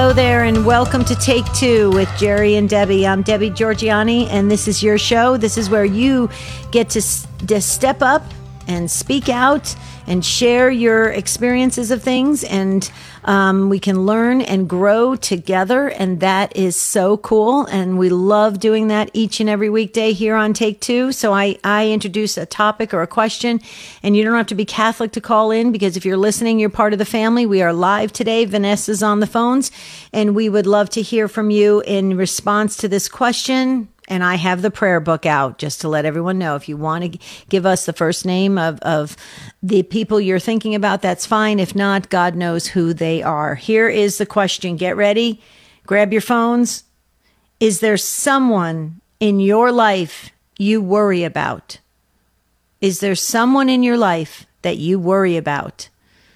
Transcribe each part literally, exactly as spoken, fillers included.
Hello there, and welcome to Take Two with Jerry and Debbie. I'm Debbie Georgiani, and this is your show. This is where you get to, to step up and speak out and share your experiences of things, and um, we can learn and grow together, and that is so cool, and we love doing that each and every weekday here on Take Two. So I, I introduce a topic or a question, and you don't have to be Catholic to call in, because if you're listening, you're part of the family. We are live today. Vanessa's on the phones, and we would love to hear from you in response to this question. And I have the prayer book out just to let everyone know. If you want to give us the first name of, of the people you're thinking about, that's fine. If not, God knows who they are. Here is the question. Get ready. Grab your phones. Is there someone in your life you worry about? Is there someone in your life that you worry about?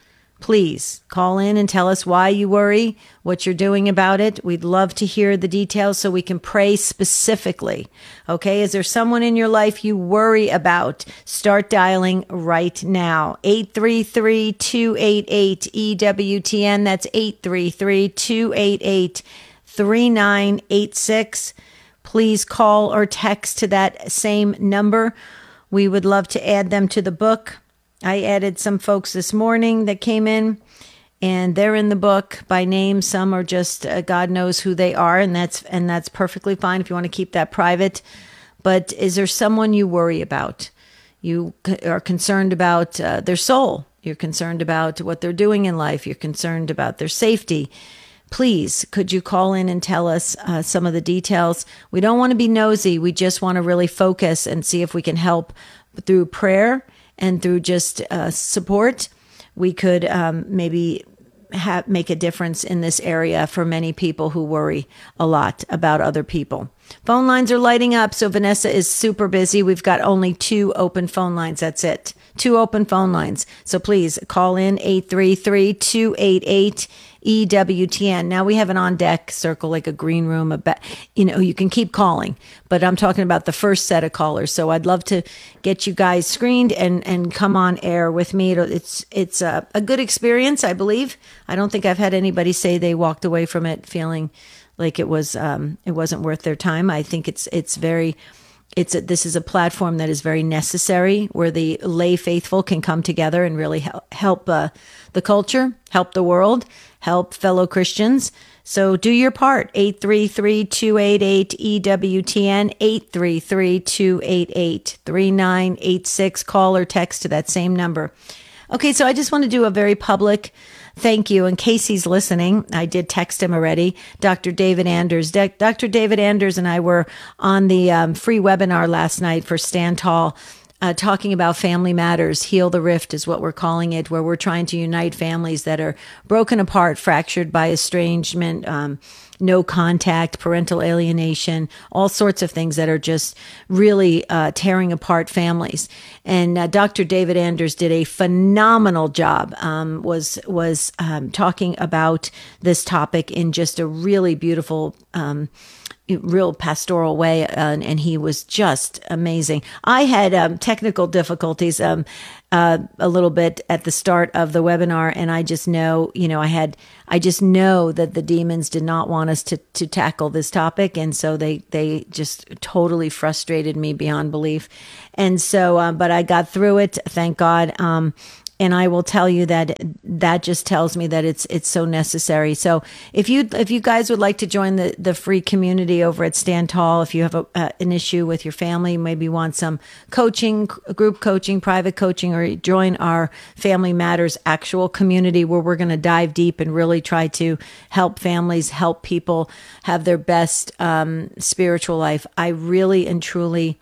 Please call in and tell us why you worry, what you're doing about it. We'd love to hear the details so we can pray specifically. Okay, is there someone in your life you worry about? Start dialing right now. eight three three, two eight eight, E W T N. That's eight three three, two eight eight, three nine eight six. Please call or text to that same number. We would love to add them to the book. I added some folks this morning that came in, and they're in the book by name. Some are just uh, God knows who they are, and that's and that's perfectly fine if you want to keep that private. But is there someone you worry about? You c- are concerned about uh, their soul. You're concerned about what they're doing in life. You're concerned about their safety. Please, could you call in and tell us uh, some of the details? We don't want to be nosy. We just want to really focus and see if we can help through prayer. And through just uh, support, we could um, maybe ha- make a difference in this area for many people who worry a lot about other people. Phone lines are lighting up, so Vanessa is super busy. We've got only two open phone lines. That's it. Two open phone lines. So please call in eight three three, two eight eight, E W T N. Now we have an on-deck circle, like a green room. A ba- you know, you can keep calling, but I'm talking about the first set of callers. So I'd love to get you guys screened and, and come on air with me. It's it's a, a good experience, I believe. I don't think I've had anybody say they walked away from it feeling like it was um, it wasn't worth their time. I think it's it's very it's a, this is a platform that is very necessary, where the lay faithful can come together and really help, help uh, the culture, help the world, help fellow Christians. So do your part. eight three three, two eight eight, E W T N, eight three three, two eight eight, three nine eight six. Call or text to that same number. Okay, so I just want to do a very public thank you. In case he's listening, I did text him already, Doctor David Anders. De- Doctor David Anders and I were on the um, free webinar last night for Stand Tall, uh, talking about family matters. Heal the Rift is what we're calling it, where we're trying to unite families that are broken apart, fractured by estrangement, um, no contact, parental alienation, all sorts of things that are just really uh, tearing apart families. And uh, Doctor David Anders did a phenomenal job, um, was was um, talking about this topic in just a really beautiful, um, real pastoral way, uh, and he was just amazing. I had um, technical difficulties um, uh, a little bit at the start of the webinar, and I just know, you know, I had, I just know that the demons did not want us to to tackle this topic, and so they they just totally frustrated me beyond belief. And so, uh, but I got through it, thank God. Um, And I will tell you that that just tells me that it's it's so necessary. So if you if you guys would like to join the, the free community over at Stand Tall, if you have a, uh, an issue with your family, maybe want some coaching, group coaching, private coaching, or join our Family Matters actual community, where we're going to dive deep and really try to help families, help people have their best um, spiritual life. I really and truly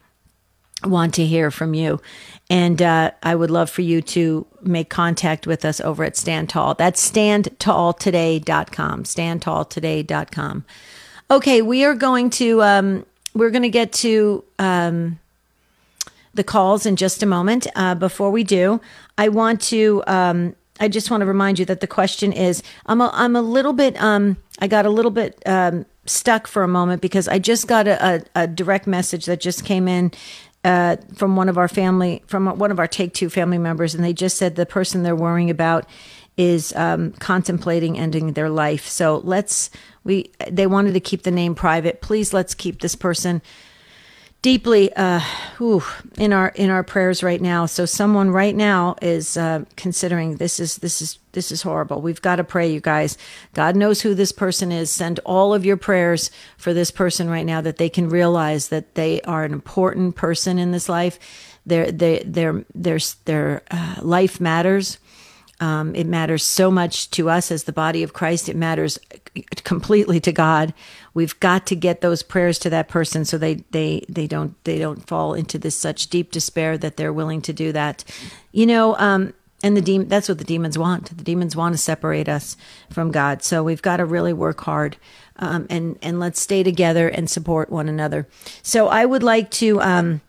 want to hear from you. And uh, I would love for you to make contact with us over at Stand Tall. That's stand tall today dot com, stand tall today dot com. Okay, we are going to, um, we're going to get to um, the calls in just a moment. Uh, before we do, I want to, um, I just want to remind you that the question is, I'm a, I'm a little bit, um, I got a little bit um, stuck for a moment, because I just got a, a, a direct message that just came in Uh, from one of our family, from one of our Take Two family members, and they just said the person they're worrying about is um, contemplating ending their life. So let's, we, they wanted to keep the name private. Please, let's keep this person deeply uh, whew, in our in our prayers right now. So someone right now is uh, considering this is this is this is horrible. We've got to pray, you guys. God knows who this person is. Send all of your prayers for this person right now, that they can realize that they are an important person in this life. Their their their their their uh, life matters. Um, it matters so much to us as the body of Christ. It matters completely to God. We've got to get those prayers to that person so they they they don't they don't fall into this such deep despair that they're willing to do that. You know, um, and the demon, that's what the demons want. The demons want to separate us from God. So we've got to really work hard, um, and and let's stay together and support one another. So I would like to. Um,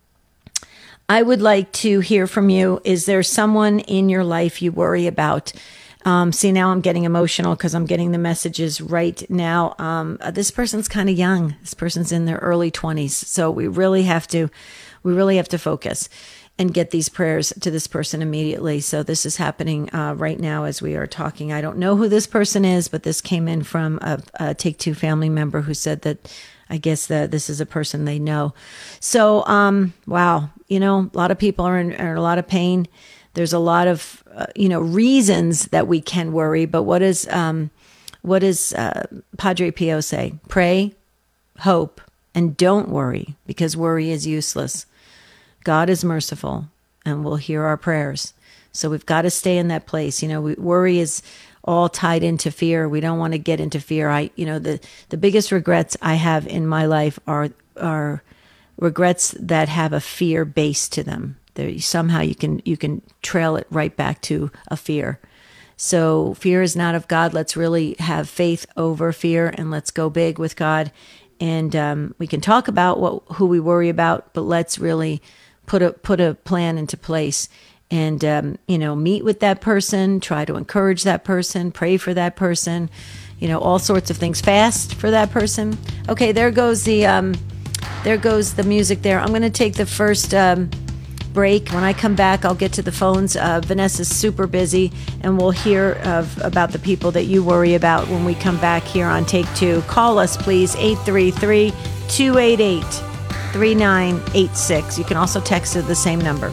I would like to hear from you. Is there someone in your life you worry about? Um, see, now I'm getting emotional because I'm getting the messages right now. Um, uh, this person's kind of young. This person's in their early twenties. So we really have to, we really have to focus and get these prayers to this person immediately. So this is happening uh, right now as we are talking. I don't know who this person is, but this came in from a, a Take Two family member who said that I guess that this is a person they know. So, um, wow, you know, a lot of people are in, are in a lot of pain. There's a lot of, uh, you know, reasons that we can worry. But what is, um, what does uh, Padre Pio say? Pray, hope, and don't worry, because worry is useless. God is merciful and will hear our prayers. So we've got to stay in that place. You know, we, worry is all tied into fear. We don't want to get into fear. I, you know, the, the biggest regrets I have in my life are, are regrets that have a fear base to them. There, somehow you can, you can trail it right back to a fear. So fear is not of God. Let's really have faith over fear, and let's go big with God. And, um, we can talk about what, who we worry about, but let's really put a, put a plan into place. And, um, you know, meet with that person, try to encourage that person, pray for that person, you know, all sorts of things. Fast for that person. Okay, there goes the, um, there goes the music there. I'm going to take the first um, break. When I come back, I'll get to the phones. Uh, Vanessa's super busy, and we'll hear of, about the people that you worry about when we come back here on Take Two. Call us, please, eight three three, two eight eight, three nine eight six. You can also text to the same number.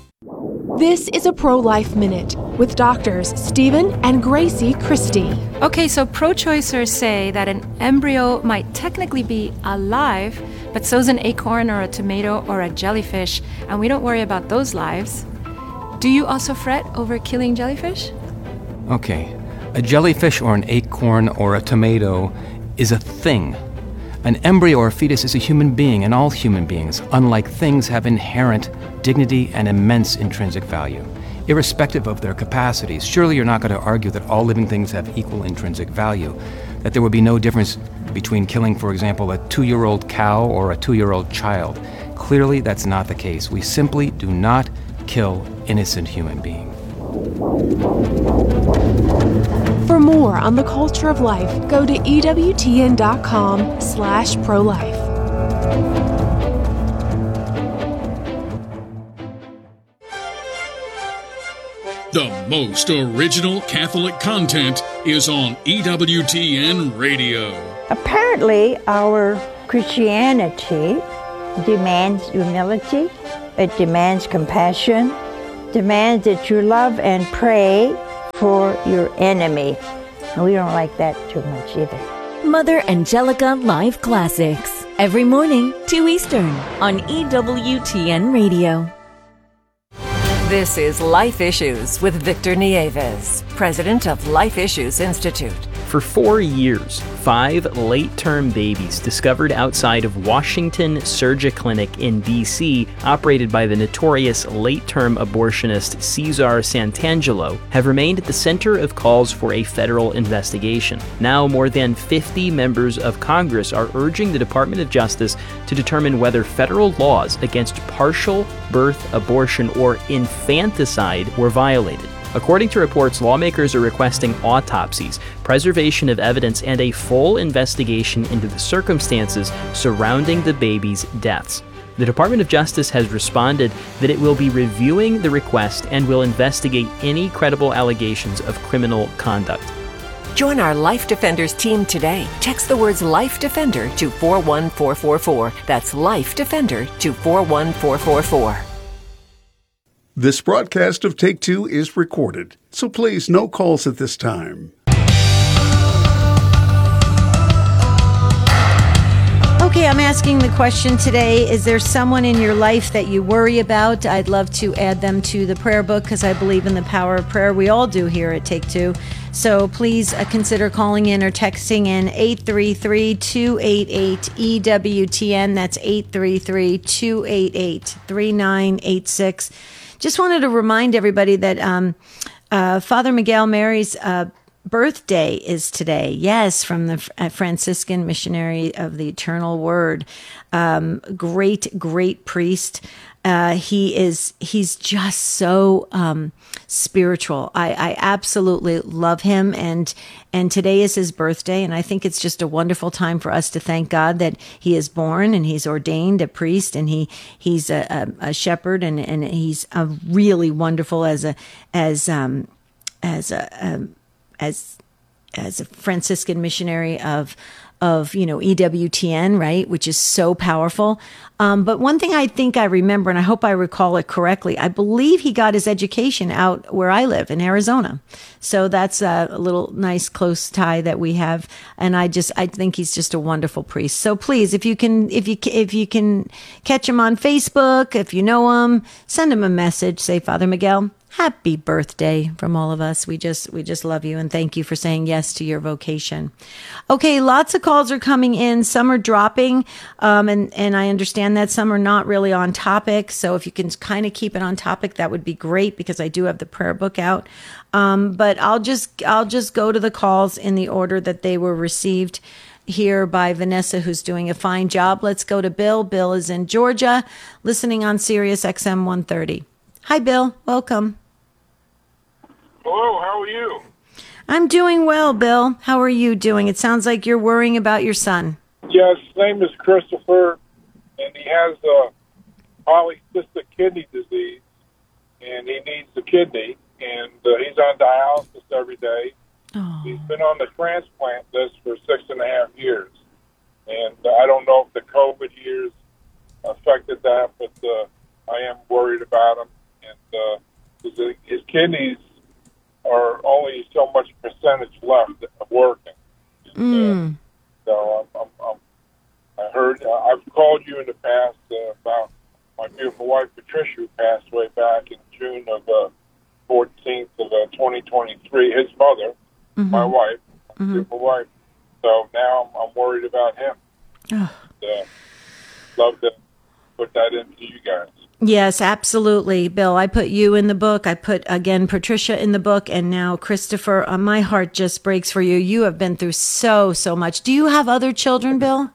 This is a Pro-Life Minute with doctors Stephen and Gracie Christie. Okay, so pro-choicers say that an embryo might technically be alive, but so's an acorn or a tomato or a jellyfish, and we don't worry about those lives. Do you also fret over killing jellyfish? Okay, a jellyfish or an acorn or a tomato is a thing. An embryo or fetus is a human being, and all human beings, unlike things, have inherent dignity and immense intrinsic value, irrespective of their capacities. Surely you're not going to argue that all living things have equal intrinsic value, that there would be no difference between killing, for example, a two-year-old cow or a two-year-old child. Clearly, that's not the case. We simply do not kill innocent human beings. For more on the culture of life, go to ewtn.com slash pro-life. The most original Catholic content is on E W T N Radio. Apparently, our Christianity demands humility, it demands compassion, demands that you love and pray for your enemy. And we don't like that too much either. Mother Angelica Live Classics, every morning, two Eastern, on E W T N Radio. This is Life Issues with Victor Nieves, president of Life Issues Institute. For four years, five late-term babies discovered outside of Washington Surgery Clinic in D C, operated by the notorious late-term abortionist Cesar Santangelo, have remained at the center of calls for a federal investigation. Now, more than fifty members of Congress are urging the Department of Justice to determine whether federal laws against partial birth abortion or infanticide were violated. According to reports, lawmakers are requesting autopsies, preservation of evidence, and a full investigation into the circumstances surrounding the babies' deaths. The Department of Justice has responded that it will be reviewing the request and will investigate any credible allegations of criminal conduct. Join our Life Defenders team today. Text the words Life Defender to four one four four four. That's Life Defender to four one four four four. This broadcast of Take Two is recorded, so please no calls at this time. Okay, I'm asking the question today, is there someone in your life that you worry about? I'd love to add them to the prayer book because I believe in the power of prayer. We all do here at Take Two. So please uh, consider calling in or texting in eight three three, two eight eight, E W T N. That's eight three three, two eight eight, three nine eight six. Just wanted to remind everybody that um, uh, Father Miguel Mary's uh, birthday is today. Yes, from the Franciscan missionary of the Eternal Word. Um, great, great priest. Uh, he is, he's just so um, spiritual. I, I absolutely love him. And, and today is his birthday. And I think it's just a wonderful time for us to thank God that he is born and he's ordained a priest and he, he's a, a, a shepherd and, and he's a really wonderful as a, as, um, as a, um, as, as a Franciscan missionary of, of, you know, E W T N, right, which is so powerful. Um, but one thing I think I remember, and I hope I recall it correctly, I believe he got his education out where I live in Arizona. So that's a, a little nice close tie that we have. And I just, I think he's just a wonderful priest. So please, if you can, if you, if you can catch him on Facebook, if you know him, send him a message, say, Father Miguel, happy birthday from all of us. We just, we just love you and thank you for saying yes to your vocation. Okay. Lots of calls are coming in. Some are dropping. Um, and, and I understand that some are not really on topic. So if you can kind of keep it on topic, that would be great because I do have the prayer book out. Um, but I'll just, I'll just go to the calls in the order that they were received here by Vanessa, who's doing a fine job. Let's go to Bill. Bill is in Georgia, listening on Sirius X M one thirty. Hi, Bill. Welcome. Hello, how are you? I'm doing well, Bill. How are you doing? It sounds like you're worrying about your son. Yes, his name is Christopher, and he has uh, polycystic kidney disease, and he needs a kidney, and uh, he's on dialysis every day. Oh. He's been on the transplant list for six and a half years, and uh, I don't know if the COVID years affected that, but uh, I am worried about him, and uh, his, his kidneys are only so much percentage left of working. Mm. Uh, so I'm, I'm, I'm, I heard, uh, I've called you in the past uh, about my beautiful wife, Patricia, who passed away back in June of uh, fourteenth of uh, twenty twenty-three, his mother, mm-hmm. my wife, my mm-hmm. beautiful wife. So now I'm, I'm worried about him. Oh. And, uh, love to put that into you guys. Yes, absolutely, Bill. I put you in the book. I put, again, Patricia in the book, and now Christopher. Uh, my heart just breaks for you. You have been through so, so much. Do you have other children, Bill?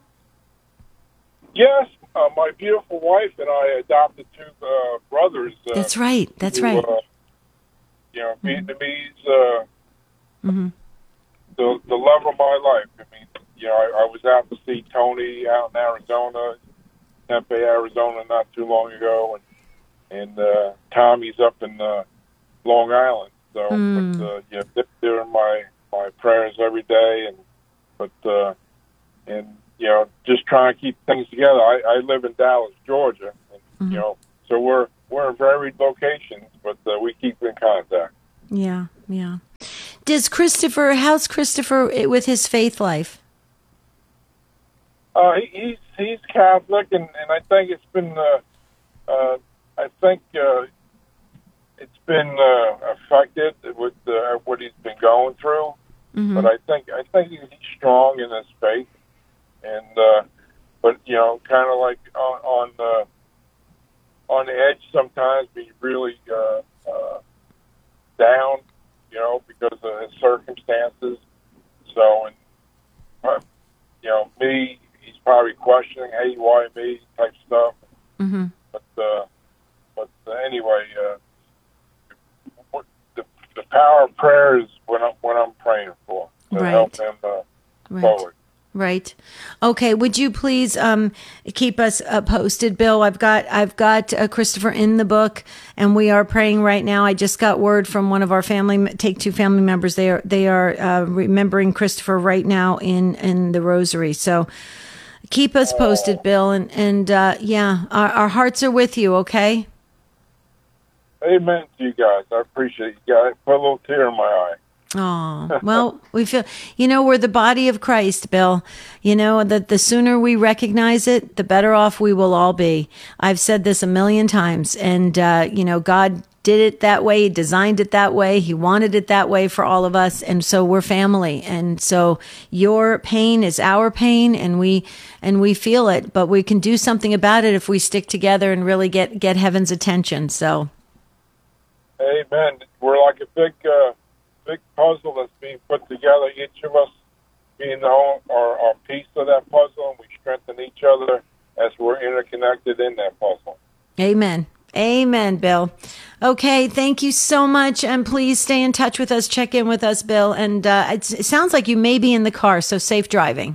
Yes. Uh, my beautiful wife and I adopted two uh, brothers. Uh, That's right. That's who, right. Uh, you know, Vietnamese, uh, mm-hmm. the, the love of my life. I mean, you know, I, I was out to see Tony out in Arizona, Tempe, Arizona, not too long ago, and and uh, Tommy's up in uh, Long Island. So, mm. but uh, yeah, they're, they're in my my prayers every day, and but uh, and you know, just trying to keep things together. I, I live in Dallas, Georgia, and mm-hmm. you know, so we're we're in varied locations, but uh, we keep in contact. Yeah, yeah. Does Christopher? How's Christopher with his faith life? Uh, he, he's he's Catholic, and, and I think it's been uh, uh, I think uh, it's been uh, affected with uh, what he's been going through. Mm-hmm. But I think I think he's strong in his faith, and uh, but you know, kind of like on on, uh, on the edge sometimes, be really uh, uh, down, you know, because of his circumstances. So, and uh, you know, me. He's probably questioning, hey, why me, type stuff. Mm-hmm. But uh, but uh, anyway, uh, the the power of prayer is what I'm what I'm praying for to right. help him uh, right. forward. Right. Okay. Would you please um, keep us uh, posted, Bill? I've got I've got uh, Christopher in the book, and we are praying right now. I just got word from one of our family Take Two family members. They are they are uh, remembering Christopher right now in in the Rosary. So keep us posted, Bill, and and uh, yeah, our, our hearts are with you. Okay. Amen to you guys. I appreciate you guys. Put a little tear in my eye. Oh, well, we feel, you know, we're the body of Christ, Bill. You know, that the sooner we recognize it, the better off we will all be. I've said this a million times, and, uh, you know, God did it that way, designed it that way. He wanted it that way for all of us. And so we're family. And so your pain is our pain, and we, and we feel it, but we can do something about it if we stick together and really get, get heaven's attention. So. Amen. We're like a big, uh, big puzzle that's being put together, each of us being our, our, our piece of that puzzle, and we strengthen each other as we're interconnected in that puzzle. Amen. Amen, Bill. Okay, thank you so much, and please stay in touch with us. Check in with us, Bill. And uh, it's, it sounds like you may be in the car, so safe driving.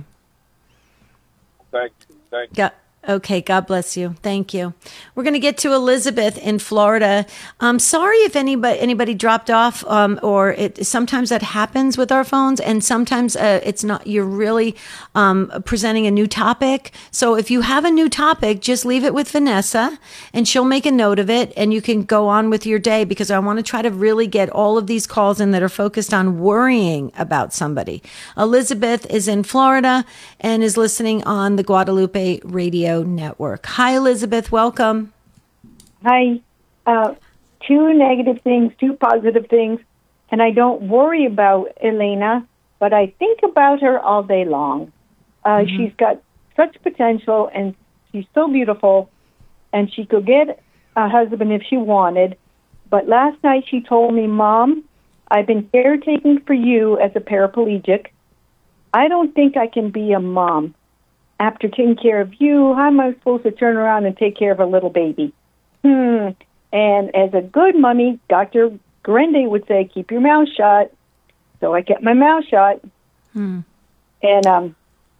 Thank you. Thank you. Go- Okay, God bless you. Thank you. We're going to get to Elizabeth in Florida. I'm sorry if anybody anybody dropped off, um, or it sometimes that happens with our phones, and sometimes uh, it's not. You're really um, presenting a new topic. So if you have a new topic, just leave it with Vanessa, and she'll make a note of it, and you can go on with your day, because I want to try to really get all of these calls in that are focused on worrying about somebody. Elizabeth is in Florida and is listening on the Guadalupe Radio Network. Hi, Elizabeth. Welcome. Hi. Uh, two negative things, two positive things, and I don't worry about Elena, but I think about her all day long. Uh, mm-hmm. She's got such potential, and she's so beautiful, and she could get a husband if she wanted. But last night she told me, Mom, I've been caretaking for you as a paraplegic. I don't think I can be a mom. After taking care of you, how am I supposed to turn around and take care of a little baby? Hmm. And as a good mommy, Doctor Grende would say, keep your mouth shut. So I kept my mouth shut. Hmm. And um,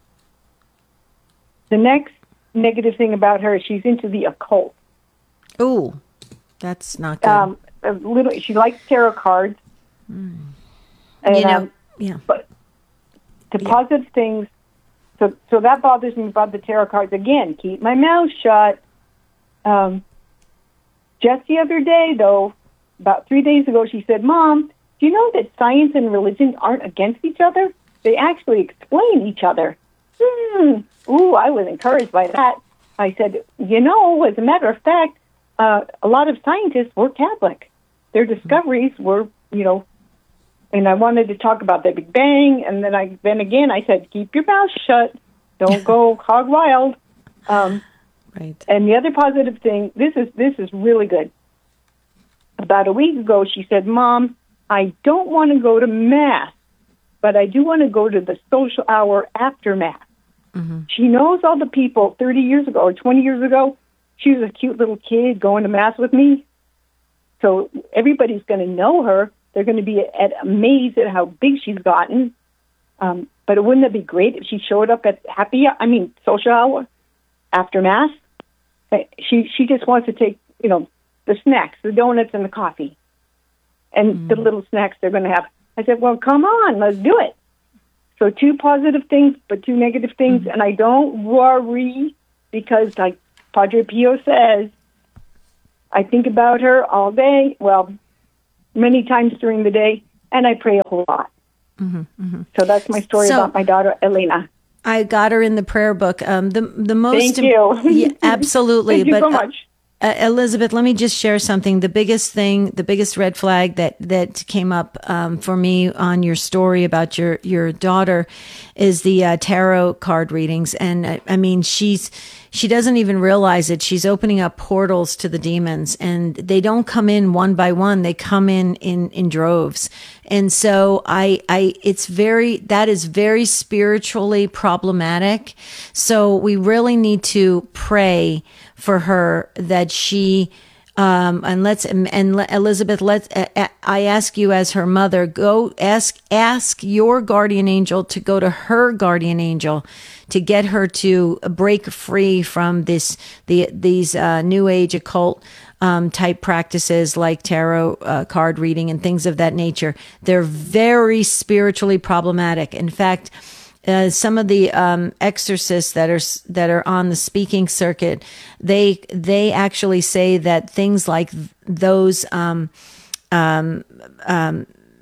the next negative thing about her is she's into the occult. Oh, that's not good. Um, a little. She likes tarot cards. Hmm. And, you know, um, yeah. But the yeah. positive things. So, so that bothers me about the tarot cards. Again, keep my mouth shut. Um, just the other day, though, about three days ago, she said, Mom, do you know that science and religion aren't against each other? They actually explain each other. Hmm. Ooh, I was encouraged by that. I said, you know, as a matter of fact, uh, a lot of scientists were Catholic. Their discoveries were, you know, and I wanted to talk about the Big Bang, and then I then again I said, keep your mouth shut, don't go hog wild. Um, right. And the other positive thing, this is this is really good. About a week ago, she said, Mom, I don't want to go to Mass, but I do want to go to the social hour after Mass. Mm-hmm. She knows all the people thirty years ago or twenty years ago. She was a cute little kid going to Mass with me. So everybody's going to know her. They're going to be at, amazed at how big she's gotten. Um, but wouldn't it be great if she showed up at happy, I mean, social hour after Mass? She she just wants to take, you know, the snacks, the donuts and the coffee, and mm. the little snacks they're going to have. I said, well, come on, let's do it. So two positive things, but two negative things. Mm. And I don't worry because, like Padre Pio says, I think about her all day. Well, many times during the day, and I pray a whole lot. Mm-hmm, mm-hmm. So that's my story so, about my daughter, Elena. I got her in the prayer book. Um, the the most Thank you. yeah, absolutely. Thank you but, so much. Uh, Elizabeth, let me just share something. The biggest thing, the biggest red flag that, that came up um, for me on your story about your, your daughter is the uh, tarot card readings. And uh, I mean, she's, she doesn't even realize it. She's opening up portals to the demons, and they don't come in one by one. They come in, in, in droves. And so I, I, it's very, that is very spiritually problematic. So we really need to pray for her that she Um, and let's and Elizabeth, let's. Uh, I ask you as her mother, go ask ask your guardian angel to go to her guardian angel to get her to break free from this the these uh, new age occult um, type practices like tarot uh, card reading and things of that nature. They're very spiritually problematic. In fact, Uh, some of the um, exorcists that are that are on the speaking circuit, they they actually say that things like those um, um, um,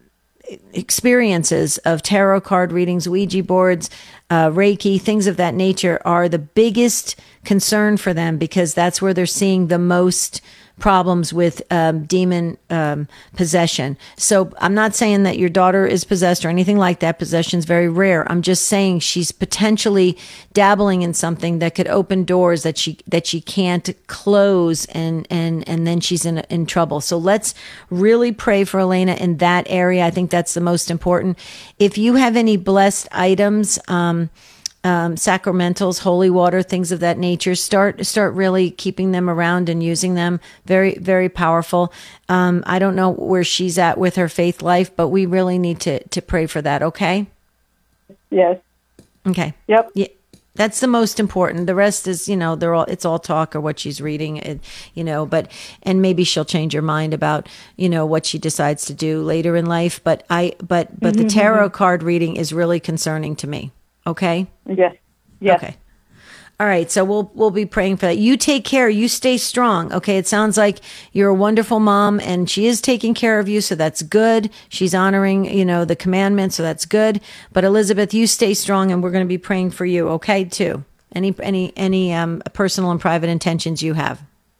experiences of tarot card readings, Ouija boards, uh, Reiki, things of that nature are the biggest concern for them, because that's where they're seeing the most problems with um, demon um, possession. So I'm not saying that your daughter is possessed or anything like that. Possession is very rare. I'm just saying she's potentially dabbling in something that could open doors that she that she can't close, and and and then she's in in trouble. So let's really pray for Elena in that area. I think that's the most important. If you have any blessed items, um, Um, sacramentals, holy water, things of that nature, start start really keeping them around and using them. Very, very powerful. Um, I don't know where she's at with her faith life, but we really need to to pray for that. Okay. Yes. Okay. Yep. Yeah. That's the most important. The rest is, you know, they're all, it's all talk or what she's reading, and, you know, but, and maybe she'll change her mind about, you know, what she decides to do later in life. But I, but, but the tarot card reading is really concerning to me. Okay. Yes. Yes. Okay. All right. So we'll we'll be praying for that. You take care. You stay strong. Okay. It sounds like you're a wonderful mom, and she is taking care of you, so that's good. She's honoring, you know, the commandments, so that's good. But Elizabeth, you stay strong, and we're going to be praying for you. Okay, too. Any any any um personal and private intentions you have.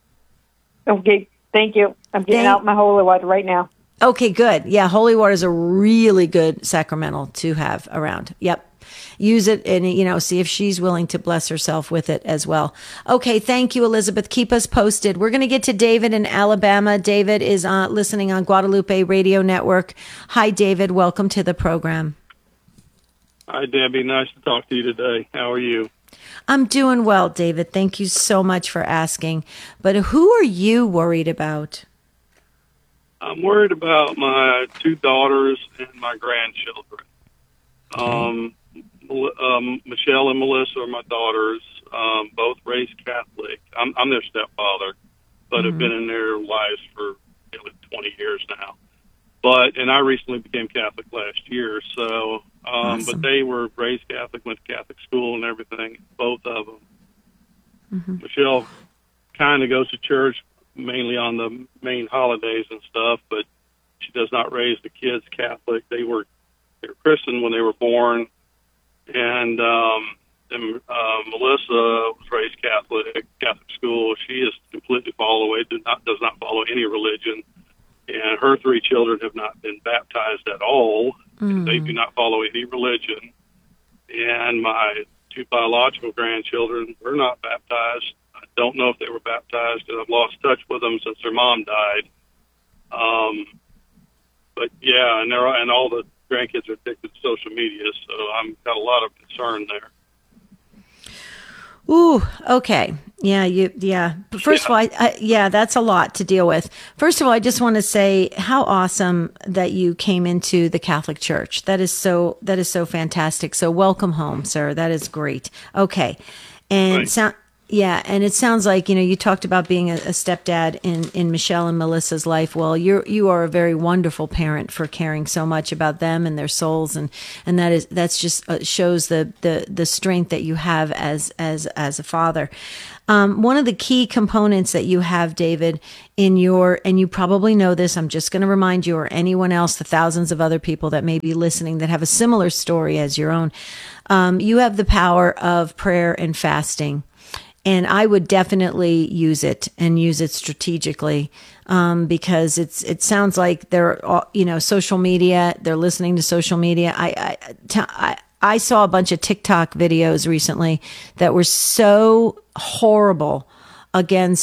Okay. Thank you. I'm getting Thank- out my holy water right now. Okay. Good. Yeah. Holy water is a really good sacramental to have around. Yep. Use it and, you know, see if she's willing to bless herself with it as well. Okay. Thank you, Elizabeth. Keep us posted. We're going to get to David in Alabama. David is uh, listening on Guadalupe Radio Network. Hi, David. Welcome to the program. Hi, Debbie. Nice to talk to you today. How are you? I'm doing well, David. Thank you so much for asking. But who are you worried about? I'm worried about my two daughters and my grandchildren. Um, um, Michelle and Melissa are my daughters, um, both raised Catholic. I'm, I'm their stepfather, but mm-hmm. have been in their lives for nearly twenty years now. But, and I recently became Catholic last year, so, um, awesome. But they were raised Catholic, went to Catholic school and everything, both of them. Mm-hmm. Michelle kind of goes to church mainly on the main holidays and stuff, but she does not raise the kids Catholic. They were, they were christened when they were born. And, um, and uh, Melissa was raised Catholic, Catholic school. She is completely follow away, does not, does not follow any religion. And her three children have not been baptized at all. Mm. They do not follow any religion. And my two biological grandchildren were not baptized. I don't know if they were baptized, because I've lost touch with them since their mom died. Um, but yeah, and they're, and all the grandkids are addicted to social media, so I'm got a lot of concern there. Ooh, okay. Yeah, you, yeah. First yeah. of all, I, I, yeah, that's a lot to deal with. First of all, I just want to say how awesome that you came into the Catholic Church. That is so, that is so fantastic. So welcome home, sir. That is great. Okay. And right. sound, yeah, and it sounds like, you know, you talked about being a, a stepdad in, in Michelle and Melissa's life. Well, you're you are a very wonderful parent for caring so much about them and their souls, and and that is that's just uh, shows the, the the strength that you have as as as a father. Um, one of the key components that you have, David, in your, and you probably know this, I'm just going to remind you or anyone else, the thousands of other people that may be listening that have a similar story as your own, um, you have the power of prayer and fasting. And I would definitely use it and use it strategically, um, because it's it sounds like they're all, you know, social media. They're listening to social media. I, I, t- I I saw a bunch of TikTok videos recently that were so horrible against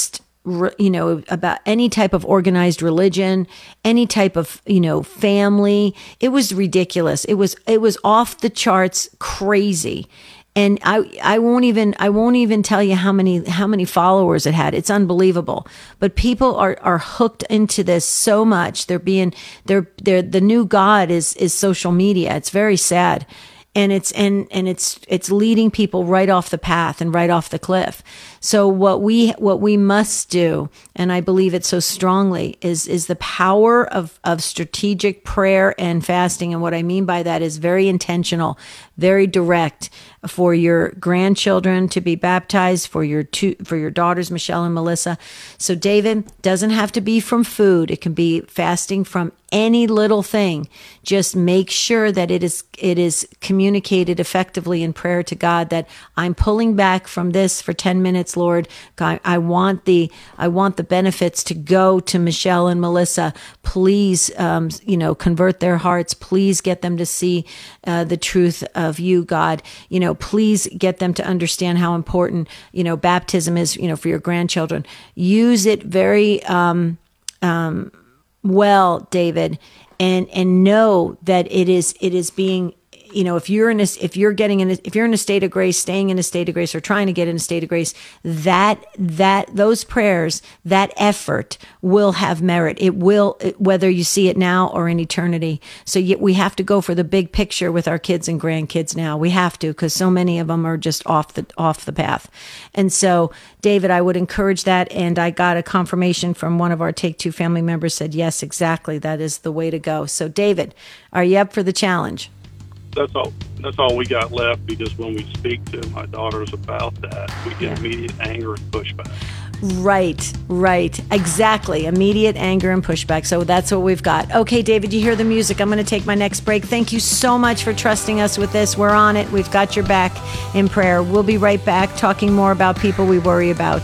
you know, about any type of organized religion, any type of, you know, family. It was ridiculous. It was, it was off the charts crazy. And I, I won't even, I won't even tell you how many, how many followers it had. It's unbelievable. But people are, are hooked into this so much. They're being, they're, they're, the new God is, is social media. It's very sad. And it's, and, and it's, it's leading people right off the path and right off the cliff. So what we, what we must do, and I believe it so strongly, is, is the power of, of strategic prayer and fasting. And what I mean by that is very intentional, very direct, for your grandchildren to be baptized, for your two, for your daughters, Michelle and Melissa. So David, doesn't have to be from food. It can be fasting from any little thing. Just make sure that it is, it is communicated effectively in prayer to God that I'm pulling back from this for ten minutes, Lord. God, I want the, I want the benefits to go to Michelle and Melissa. Please, um, you know, convert their hearts. Please get them to see uh, the truth of you, God. You know, please get them to understand how important, you know, baptism is, you know, for your grandchildren. Use it very, um, um, well, David, and, and know that it is, it is being, you know, if you're in a, if you're getting in, a, if you're in a state of grace, staying in a state of grace, or trying to get in a state of grace, that, that, those prayers, that effort will have merit. It will, whether you see it now or in eternity. So yet we have to go for the big picture with our kids and grandkids now. We have to, because so many of them are just off the, off the path. And so, David, I would encourage that. And I got a confirmation from one of our Take Two family members said, yes, exactly. That is the way to go. So David, are you up for the challenge? That's all. That's all we got left, because when we speak to my daughters about that, we get yeah. immediate anger and pushback. Right, right, exactly. Immediate anger and pushback. So that's what we've got. Okay, David, you hear the music. I'm going to take my next break. Thank you so much for trusting us with this. We're on it. We've got your back in prayer. We'll be right back talking more about people we worry about.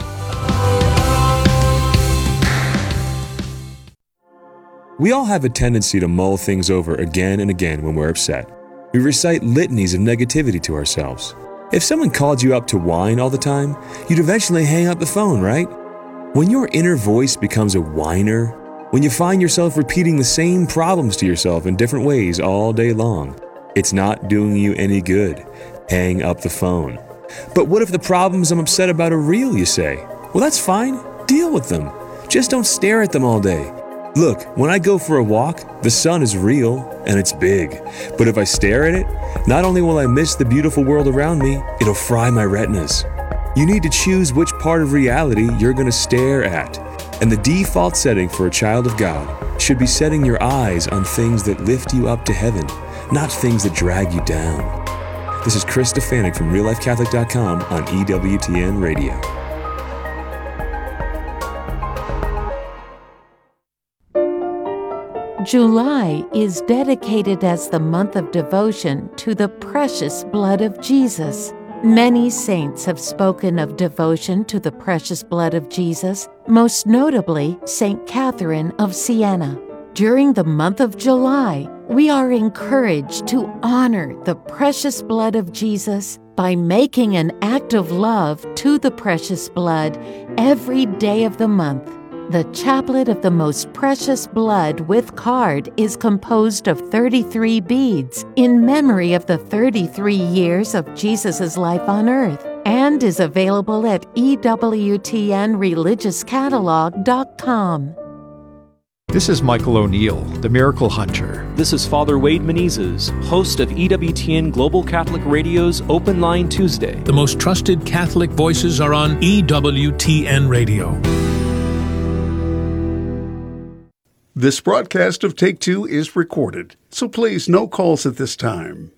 We all have a tendency to mull things over again and again when we're upset. We recite litanies of negativity to ourselves. If someone called you up to whine all the time, you'd eventually hang up the phone, right? When your inner voice becomes a whiner, when you find yourself repeating the same problems to yourself in different ways all day long, it's not doing you any good. Hang up the phone. But what if the problems I'm upset about are real, you say? Well, that's fine. Deal with them. Just don't stare at them all day. Look, when I go for a walk, the sun is real and it's big. But if I stare at it, not only will I miss the beautiful world around me, it'll fry my retinas. You need to choose which part of reality you're going to stare at. And the default setting for a child of God should be setting your eyes on things that lift you up to heaven, not things that drag you down. This is Chris Stefanik from real life catholic dot com on E W T N Radio. July is dedicated as the month of devotion to the precious blood of Jesus. Many saints have spoken of devotion to the precious blood of Jesus, most notably Saint Catherine of Siena. During the month of July, we are encouraged to honor the precious blood of Jesus by making an act of love to the precious blood every day of the month. The Chaplet of the Most Precious Blood with card is composed of thirty-three beads in memory of the thirty-three years of Jesus' life on earth, and is available at E W T N religious catalog dot com. This is Michael O'Neill, the Miracle Hunter. This is Father Wade Menezes, host of E W T N Global Catholic Radio's Open Line Tuesday. The most trusted Catholic voices are on E W T N Radio. This broadcast of Take Two is recorded, so please no calls at this time.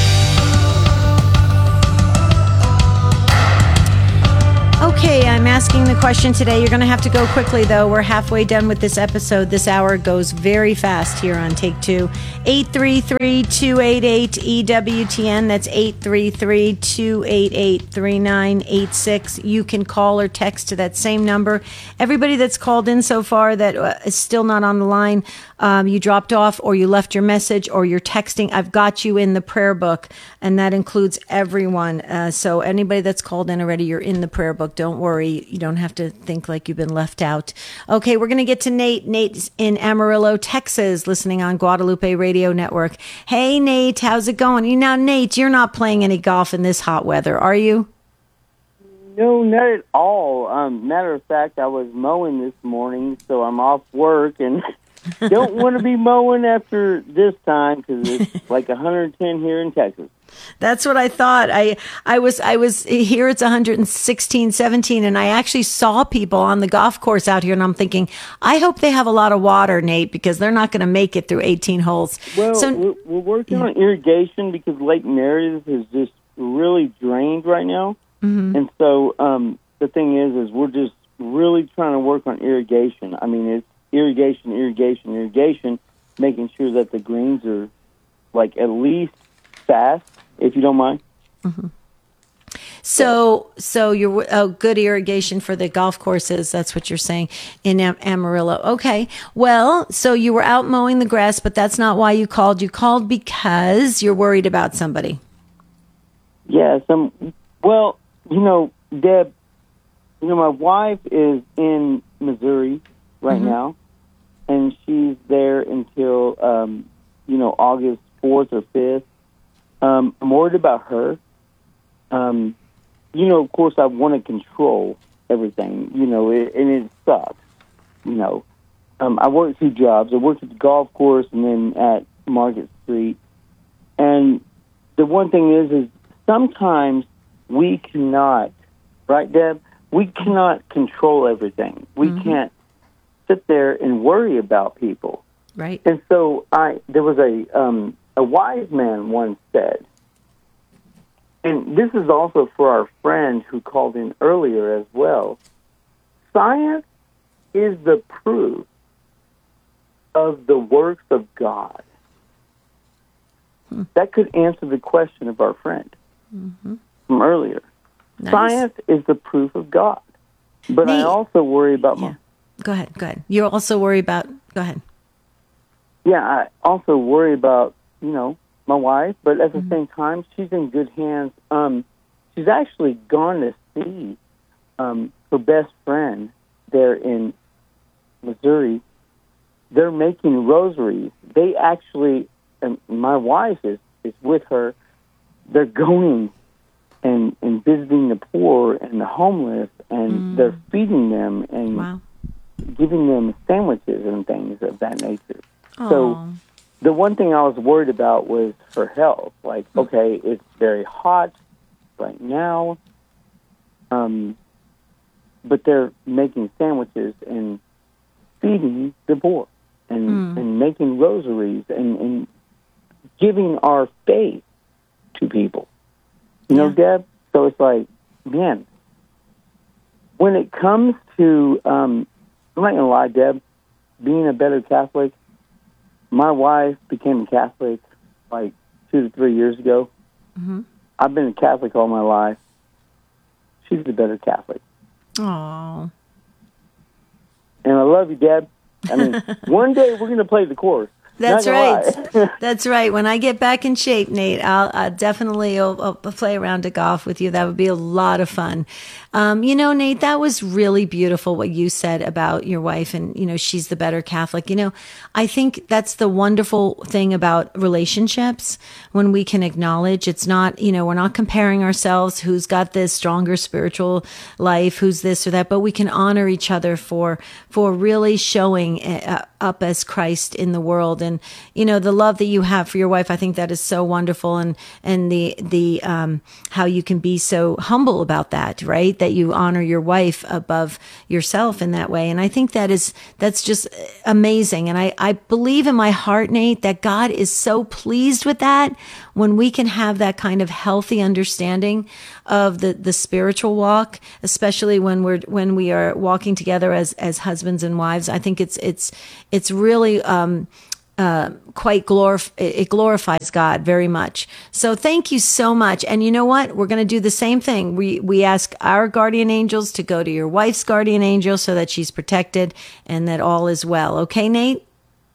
Okay, I'm asking the question today. You're going to have to go quickly, though. We're halfway done with this episode. This hour goes very fast here on Take Two. eight three three, two eight eight, E W T N. That's eight three three, two eight eight, three nine eight six. You can call or text to that same number. Everybody that's called in so far that uh, is still not on the line, um, you dropped off or you left your message or you're texting, I've got you in the prayer book, and that includes everyone. Uh, so anybody that's called in already, you're in the prayer book. Don't worry. you don't have to think like you've been left out. Okay, we're going to get to Nate. Nate's in Amarillo, Texas, listening on Guadalupe Radio Network. Hey, Nate, how's it going? You now, Nate, you're not playing any golf in this hot weather, are you? No, not at all. Um, matter of fact, I was mowing this morning, so I'm off work and don't want to be mowing after this time because it's like one hundred ten here in Texas. That's what I thought. I I was I was here. It's one hundred sixteen, seventeen, and I actually saw people on the golf course out here, and I'm thinking, I hope they have a lot of water, Nate, because they're not going to make it through eighteen holes. Well, so, we're, we're working yeah. on irrigation because Lake Meredith is just really drained right now, mm-hmm. and so um, the thing is, is we're just really trying to work on irrigation. I mean, it's irrigation, irrigation, irrigation, making sure that the greens are like at least fast, if you don't mind. Mm-hmm. So, so you're oh, good irrigation for the golf courses. That's what you're saying in Am- Amarillo. Okay. Well, so you were out mowing the grass, but that's not why you called. You called because you're worried about somebody. Yes. Um, well, you know, Deb, you know, my wife is in Missouri right mm-hmm. now, and she's there until, um, you know, August fourth or fifth. Um, I'm worried about her. Um, you know, of course, I want to control everything, you know, it, and it sucks. You know, um, I work two jobs. I work at the golf course and then at Market Street. And the one thing is, is sometimes we cannot, right, Deb? We cannot control everything. We mm-hmm. can't sit there and worry about people. Right. And so I, there was a, um, a wise man once said, and this is also for our friend who called in earlier as well, science is the proof of the works of God. Hmm. That could answer the question of our friend mm-hmm. from earlier. Nice. Science is the proof of God. But Nate, I also worry about yeah. my... Go ahead, go ahead. You also worry about... Go ahead. Yeah, I also worry about, you know, my wife, but at the mm-hmm. same time, she's in good hands. Um, she's actually gone to see um, her best friend there in Missouri. They're making rosaries. They actually, and my wife is, is with her, they're going and, and visiting the poor and the homeless, and mm. they're feeding them and wow. giving them sandwiches and things of that nature. Aww. So the one thing I was worried about was her health. Like, okay, it's very hot right now, um, but they're making sandwiches and feeding the poor and, mm. and making rosaries and, and giving our faith to people. You know, yeah. Deb? So it's like, man, when it comes to, um, I'm not going to lie, Deb, being a better Catholic, my wife became a Catholic like two to three years ago. Mm-hmm. I've been a Catholic all my life. She's a better Catholic. Aww. And I love you, Deb. I mean, one day we're going to play the course. That's Not right. lie. That's right. When I get back in shape, Nate, I'll, I'll definitely I'll, I'll play around to golf with you. That would be a lot of fun. Um, you know, Nate, that was really beautiful what you said about your wife and, you know, she's the better Catholic. You know, I think that's the wonderful thing about relationships when we can acknowledge it's not, you know, we're not comparing ourselves, who's got this stronger spiritual life, who's this or that, but we can honor each other for, for really showing uh, up as Christ in the world. And, you know, the love that you have for your wife, I think that is so wonderful. And, and the, the, um, how you can be so humble about that, right? That you honor your wife above yourself in that way. And I think that is, that's just amazing. And I, I believe in my heart, Nate, that God is so pleased with that when we can have that kind of healthy understanding of the, the spiritual walk, especially when we're, when we are walking together as, as husbands and wives. I think it's, it's, it's really, um, uh, quite glorif- it glorifies God very much. So thank you so much. And you know what? We're going to do the same thing. We, we ask our guardian angels to go to your wife's guardian angel so that she's protected and that all is well. Okay, Nate?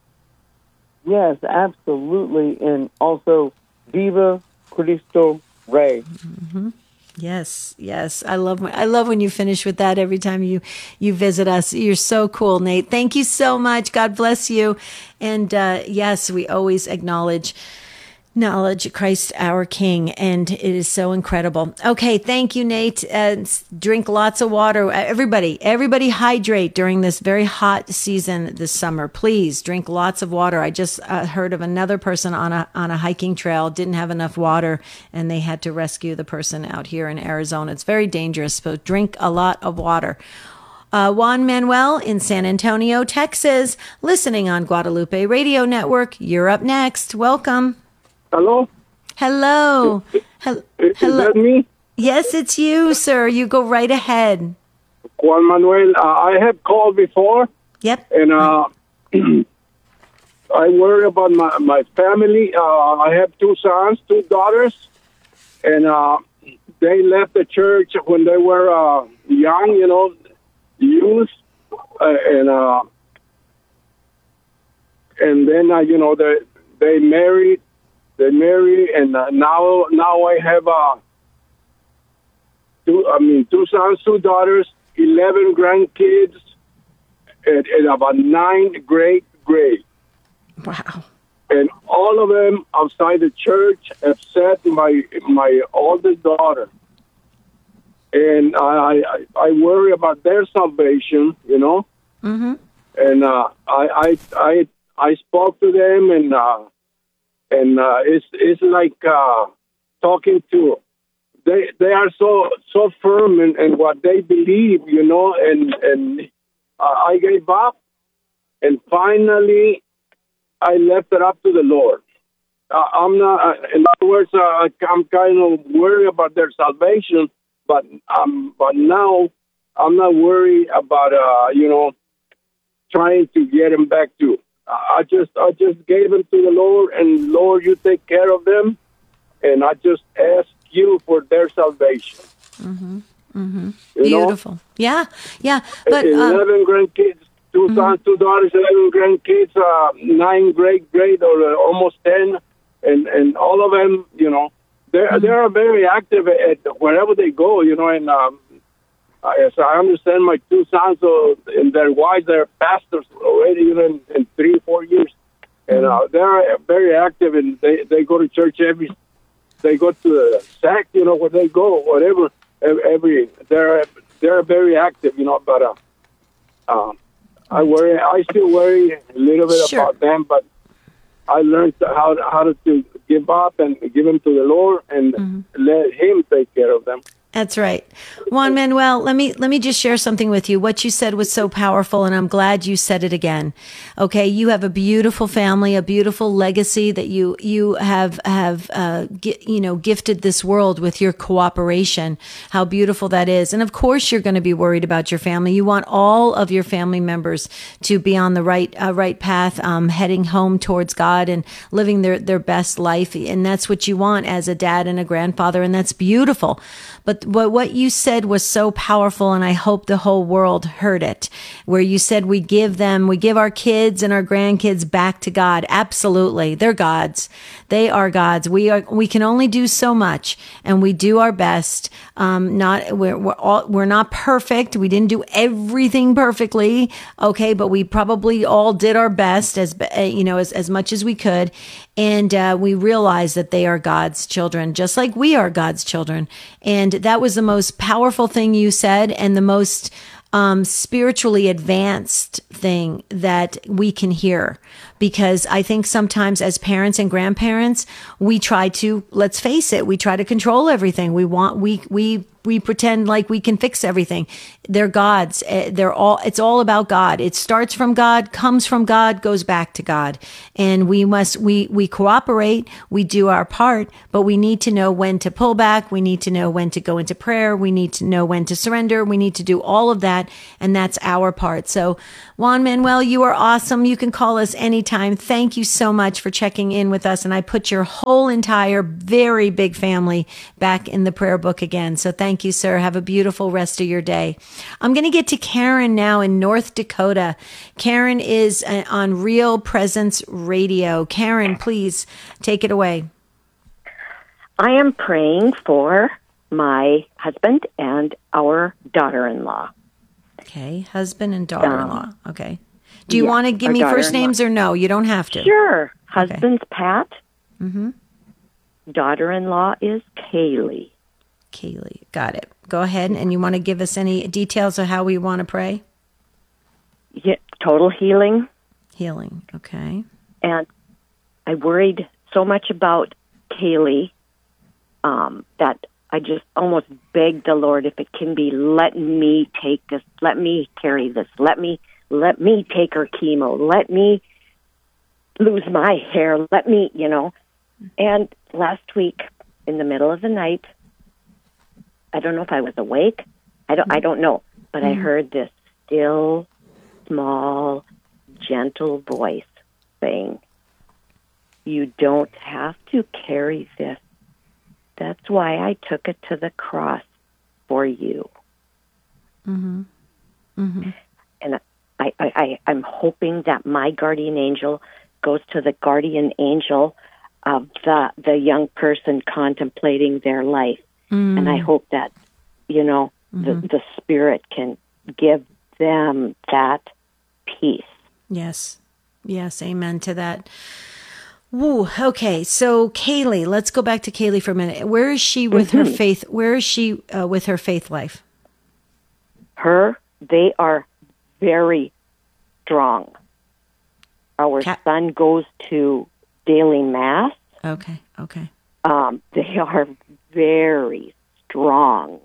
Yes, absolutely. And also, Viva Cristo Rey. Mm-hmm. Yes, yes. I love when, I love when you finish with that every time you, you visit us. You're so cool, Nate. Thank you so much. God bless you. And uh, yes, we always acknowledge knowledge Christ our King, and it is so incredible. Okay, thank you, Nate. Uh, drink lots of water. Everybody, everybody hydrate during this very hot season this summer. Please drink lots of water. I just uh, heard of another person on a on a hiking trail, didn't have enough water, and they had to rescue the person out here in Arizona. It's very dangerous, so drink a lot of water. Uh, Juan Manuel in San Antonio, Texas, listening on Guadalupe Radio Network. You're up next. Welcome. Hello? Hello. Hel- Is Hello. that me? Yes, it's you, sir. You go right ahead. Juan Manuel, uh, I have called before. Yep. And uh, I worry about my, my family. Uh, I have two sons, two daughters. And uh, they left the church when they were uh, young, you know, youth. Uh, and uh, and then, uh, you know, they, they married. They married, and uh, now now I have uh, two. I mean, two sons, two daughters, eleven grandkids, and, and about nine great great. Wow! And all of them outside the church, except my my oldest daughter. And I I, I worry about their salvation, you know. Mm-hmm. And uh, I I I I spoke to them and. Uh, And uh, it's it's like uh, talking to they they are so so firm in, in what they believe, you know. And and uh, I gave up, and finally I left it up to the Lord. Uh, I'm not. Uh, in other words, uh, I'm kind of worried about their salvation, but um, but now I'm not worried about uh, you know trying to get them back to. I just I just gave them to the Lord, and Lord, you take care of them, and I just ask you for their salvation. Mm-hmm. Mm-hmm. You Beautiful. know? Yeah, yeah. But eleven um, grandkids, two mm-hmm. sons, two daughters, eleven grandkids, uh, nine great great, or uh, almost ten, and and all of them, you know, they mm-hmm. they are very active at wherever they go, you know, and. Um, As I understand, my two sons uh, and their wives, they're pastors already, you know, in, in three, four years. And uh, they're very active, and they, they go to church every, they go to the S A C, you know, where they go, whatever, every, they're, they're very active, you know, but uh, uh, I worry, I still worry a little bit sure. about them, but I learned how, how to, to give up and give them to the Lord and mm-hmm. let Him take care of them. That's right. Juan Manuel, let me let me just share something with you. What you said was so powerful, and I'm glad you said it again. Okay, you have a beautiful family, a beautiful legacy that you you have have uh, gi- you know gifted this world with your cooperation. How beautiful that is. And of course, you're going to be worried about your family. You want all of your family members to be on the right uh, right path, um, heading home towards God and living their their best life. And that's what you want as a dad and a grandfather, and that's beautiful. But But what you said was so powerful, and I hope the whole world heard it, where you said we give them, we give our kids and our grandkids back to God. Absolutely. They're God's. They are God's. We are, we can only do so much, and we do our best. Um, not, we're, we're all, we're not perfect. We didn't do everything perfectly. Okay. But we probably all did our best as, you know, as, as much as we could. And uh, we realize that they are God's children, just like we are God's children. And that was the most powerful thing you said, and the most um, spiritually advanced thing that we can hear. Because I think sometimes as parents and grandparents, we try to, let's face it, we try to control everything. We want, we, we, we pretend like we can fix everything. They're God's. They're all, it's all about God. It starts from God, comes from God, goes back to God. And we must, we, we cooperate, we do our part, but we need to know when to pull back. We need to know when to go into prayer. We need to know when to surrender. We need to do all of that. And that's our part. So Juan Manuel, you are awesome. You can call us anytime. Thank you so much for checking in with us. And I put your whole entire very big family back in the prayer book again. So thank you, sir. Have a beautiful rest of your day. I'm going to get to Karen now in North Dakota. Karen is uh, on Real Presence Radio. Karen, please take it away. I am praying for my husband and our daughter-in-law. Okay, husband and daughter-in-law. Um, okay. Do you yeah, want to give our me first daughter-in-law. names or no? You don't have to. Sure. Husband's Pat. Mm-hmm. Daughter-in-law is Kaylee. Kaylee, got it. Go ahead, and you want to give us any details of how we want to pray? Yeah, total healing. Healing, okay. And I worried so much about Kaylee um, that I just almost begged the Lord, if it can be, let me take this, let me carry this, let me, let me take her chemo, let me lose my hair, let me, you know. And last week, in the middle of the night, I don't know if I was awake, I don't, I don't know, but I heard this still, small, gentle voice saying, you don't have to carry this. That's why I took it to the cross for you. Mm-hmm. Mm-hmm. And I, I, I, I'm hoping that my guardian angel goes to the guardian angel of the, the young person contemplating their life. Mm. And I hope that, you know, Mm-hmm. the, the Spirit can give them that peace. Yes. Yes, amen to that. Woo, okay, so Kaylee, let's go back to Kaylee for a minute. Where is she with Mm-hmm. her faith? Where is she uh, with her faith life? Her, they are very strong. Our Cat- son goes to daily mass. Okay, okay. Um, they are very strong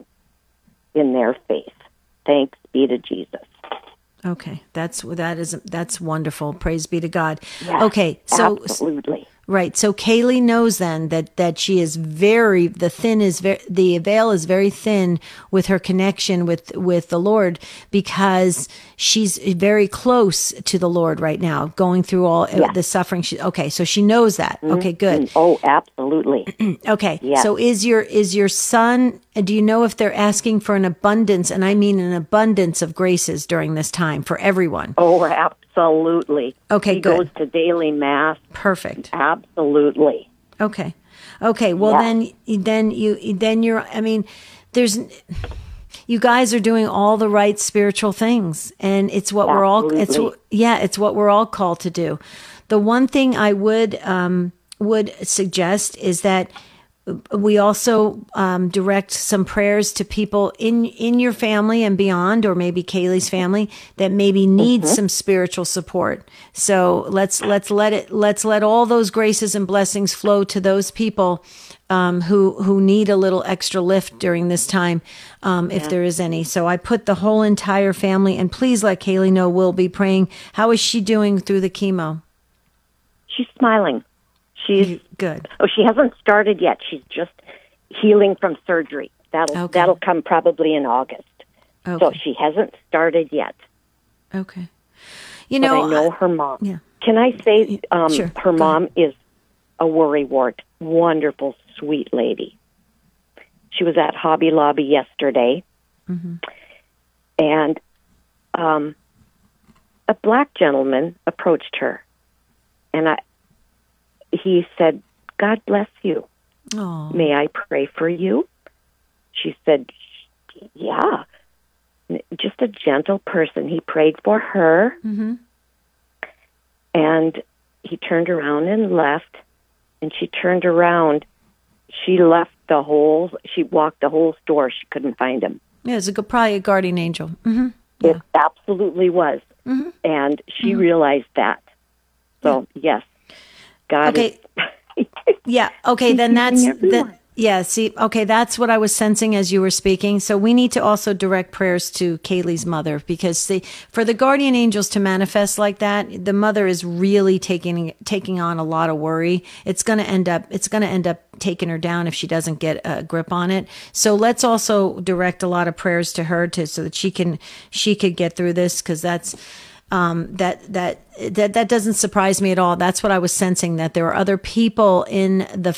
in their faith. Thanks be to Jesus. Okay, that's that is that's wonderful. Praise be to God. Yes, okay, so absolutely. Right. So Kaylee knows then that, that she is very, the thin is very, the veil is very thin with her connection with, with the Lord, because she's very close to the Lord right now, going through all Yeah. the suffering. She, okay. So she knows that. Mhm. Okay, good. Oh, absolutely. Okay. Yes. So is your, is your son, do you know if they're asking for an abundance, and I mean an abundance of graces during this time for everyone? Oh, absolutely. Okay, he good. goes to daily mass. Perfect. Absolutely. Okay. Okay. Well, Yeah. then, then you, then you're, I mean, there's, you guys are doing all the right spiritual things, and it's what we're all, it's, Absolutely. yeah, it's what we're all called to do. The one thing I would, um, would suggest is that we also um, direct some prayers to people in in your family and beyond, or maybe Kaylee's family, that maybe need Mhm. some spiritual support. So let's let's let it let's let all those graces and blessings flow to those people um, who who need a little extra lift during this time, um, if Yeah. there is any. So I put the whole entire family, and please let Kaylee know we'll be praying. How is she doing through the chemo? She's smiling. She's good. Oh, she hasn't started yet. She's just healing from surgery. That'll Okay. that'll come probably in August. So Okay. she hasn't started yet. Okay. You But know, I know her mom. yeah. Can I say um, Sure. her mom is a worrywart, wonderful, sweet lady. She was at Hobby Lobby yesterday, Mm-hmm. and um, a black gentleman approached her, and I. He said, "God bless you. Oh. May I pray for you?" She said, "Yeah." Just a gentle person. He prayed for her, Mm-hmm. and he turned around and left. And she turned around. She left the whole, she walked the whole store. She couldn't find him. Yeah, it's a good, probably a guardian angel. Mm-hmm. It absolutely was. Mm-hmm. And she realized that. So, yes, God Okay. is Yeah. Okay. Then He's that's using everyone. the, yeah. See. Okay. That's what I was sensing as you were speaking. So we need to also direct prayers to Kaylee's mother, because see, for the guardian angels to manifest like that, the mother is really taking taking on a lot of worry. It's going to end up. It's going to end up taking her down if she doesn't get a grip on it. So let's also direct a lot of prayers to her to so that she can she could get through this, because that's. Um, that that that that doesn't surprise me at all. That's what I was sensing, that there are other people in the